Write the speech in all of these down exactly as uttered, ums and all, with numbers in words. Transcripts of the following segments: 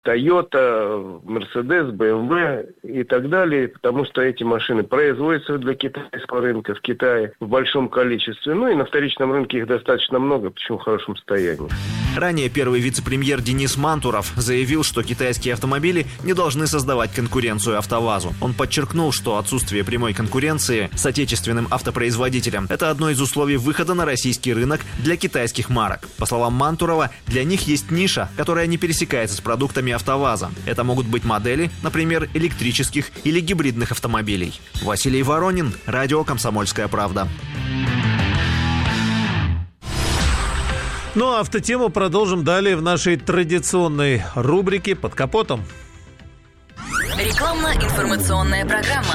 Toyota, Mercedes, бэ эм вэ и так далее, потому что эти машины производятся для китайского рынка в Китае в большом количестве. Ну и на вторичном рынке их достаточно много, причем в хорошем состоянии. Ранее первый вице-премьер Денис Мантуров заявил, что китайские автомобили не должны создавать конкуренцию АвтоВАЗу. Он подчеркнул, что отсутствие прямой конкуренции с отечественным автопроизводителем – это одно из условий выхода на российский рынок для китайских марок. По словам Мантурова, для них есть ниша, которая не пересекается с продуктами АвтоВАЗа. Это могут быть модели, например, электрических или гибридных автомобилей. Василий Воронин, радио «Комсомольская правда». Ну а автотему продолжим далее в нашей традиционной рубрике «Под капотом». Рекламно-информационная программа.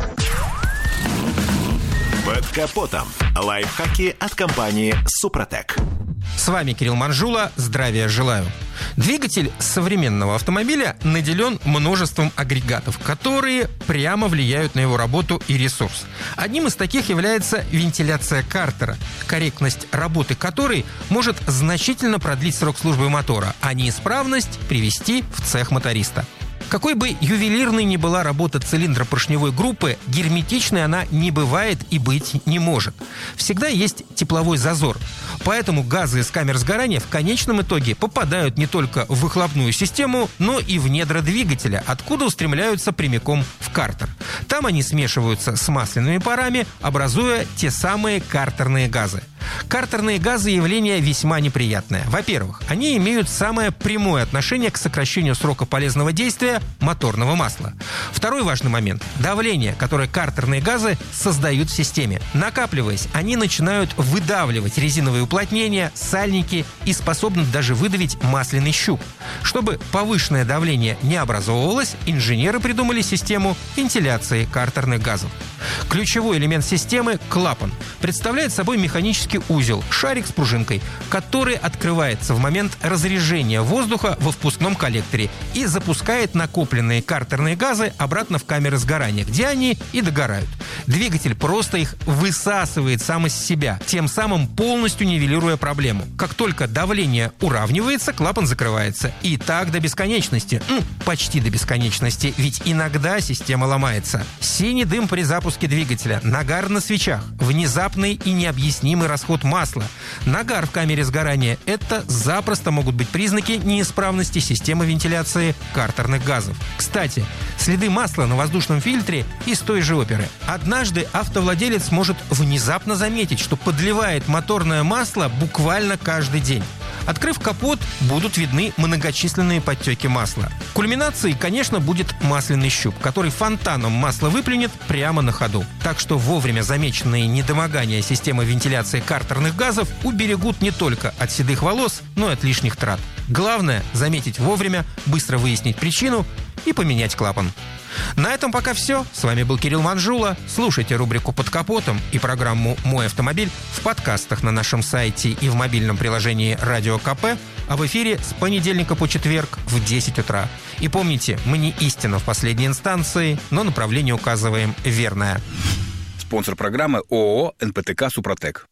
«Под капотом». Лайфхаки от компании «Супротек». С вами Кирилл Манжула. Здравия желаю. Двигатель современного автомобиля наделен множеством агрегатов, которые прямо влияют на его работу и ресурс. Одним из таких является вентиляция картера, корректность работы которой может значительно продлить срок службы мотора, а неисправность привести в цех моториста. Какой бы ювелирной ни была работа цилиндра поршневой группы, герметичной она не бывает и быть не может. Всегда есть тепловой зазор. Поэтому газы из камер сгорания в конечном итоге попадают не только в выхлопную систему, но и в недра двигателя, откуда устремляются прямиком в картер. Там они смешиваются с масляными парами, образуя те самые картерные газы. Картерные газы – явление весьма неприятное. Во-первых, они имеют самое прямое отношение к сокращению срока полезного действия моторного масла. Второй важный момент – давление, которое картерные газы создают в системе. Накапливаясь, они начинают выдавливать резиновые уплотнения, сальники и способны даже выдавить масляный щуп. Чтобы повышенное давление не образовывалось, инженеры придумали систему вентиляции картерных газов. Ключевой элемент системы – клапан. Представляет собой механический узел, шарик с пружинкой, который открывается в момент разрежения воздуха во впускном коллекторе и запускает накопленные картерные газы обратно в камеры сгорания, где они и догорают. Двигатель просто их высасывает сам из себя, тем самым полностью нивелируя проблему. Как только давление уравнивается, клапан закрывается. И так до бесконечности. Ну, почти до бесконечности, ведь иногда система ломается. Синий дым при запуске двигателя, нагар на свечах, внезапный и необъяснимый расход масла, нагар в камере сгорания – это запросто могут быть признаки неисправности системы вентиляции картерных газов. Кстати, следы масла на воздушном фильтре из той же оперы. Однажды автовладелец может внезапно заметить, что подливает моторное масло буквально каждый день. Открыв капот, будут видны многочисленные подтеки масла. Кульминацией, конечно, будет масляный щуп, который фонтаном масла выплюнет прямо на ходу. Так что вовремя замеченные недомогания системы вентиляции картерных газов уберегут не только от седых волос, но и от лишних трат. Главное – заметить вовремя, быстро выяснить причину и поменять клапан. На этом пока все. С вами был Кирилл Манжула. Слушайте рубрику «Под капотом» и программу «Мой автомобиль» в подкастах на нашем сайте и в мобильном приложении «Радио КП», а в эфире с понедельника по четверг в десять утра. И помните, мы не истина в последней инстанции, но направление указываем верное. Спонсор программы ООО «эн пэ тэ ка Супротек».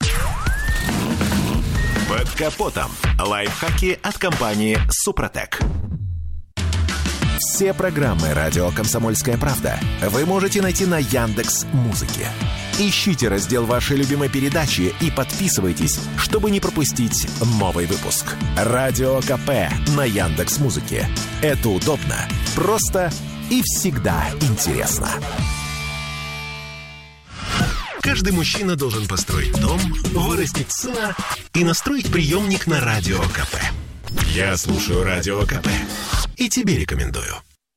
«Под капотом». Лайфхаки от компании «Супротек». Все программы «Радио Комсомольская правда» вы можете найти на Яндекс.Музыке. Ищите раздел вашей любимой передачи и подписывайтесь, чтобы не пропустить новый выпуск. Радио КП на Яндекс.Музыке. Это удобно, просто и всегда интересно. Каждый мужчина должен построить дом, вырастить сына и настроить приемник на Радио КП. Я слушаю Радио КП и тебе рекомендую.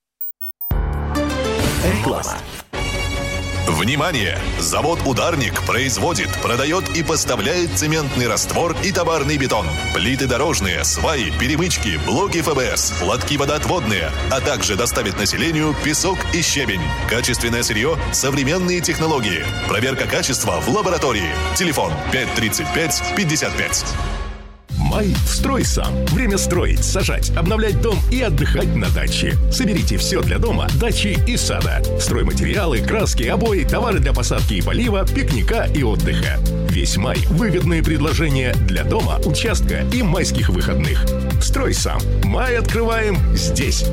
Реклама. Внимание! Завод «Ударник» производит, продает и поставляет цементный раствор и товарный бетон, плиты дорожные, сваи, перемычки, блоки эф бэ эс, лотки водоотводные, а также доставит населению песок и щебень. Качественное сырье, современные технологии. Проверка качества в лаборатории. Телефон пять тридцать пять пятьдесят пять. Май в «Строй сам». Время строить, сажать, обновлять дом и отдыхать на даче. Соберите все для дома, дачи и сада. Стройматериалы, краски, обои, товары для посадки и полива, пикника и отдыха. Весь май выгодные предложения для дома, участка и майских выходных. «Строй сам». Май открываем здесь.